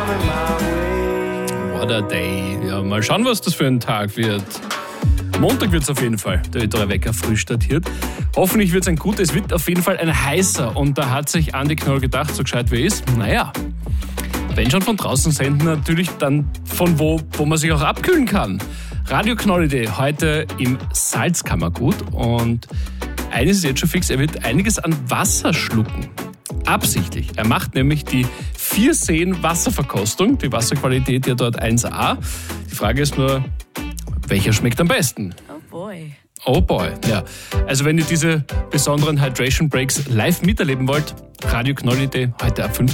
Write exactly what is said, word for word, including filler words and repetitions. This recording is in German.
What a day. Ja, mal schauen, was das für ein Tag wird. Montag wird es auf jeden Fall. Der wird Wecker früh startiert. Hoffentlich wird es ein guter. Es wird auf jeden Fall ein heißer. Und da hat sich Andi Knoll gedacht, so gescheit wie er ist, naja, wenn schon von draußen senden, natürlich dann von wo, wo man sich auch abkühlen kann. Radio Knoll-Idee heute im Salzkammergut. Und eines ist jetzt schon fix, er wird einiges an Wasser schlucken. Absichtlich. Er macht nämlich die vier Seen Wasserverkostung. Die Wasserqualität ja dort eins A. Die Frage ist nur, welcher schmeckt am besten? Oh boy. Oh boy, ja. Also wenn ihr diese besonderen Hydration Breaks live miterleben wollt, Radio Knoll-Idee heute ab fünf.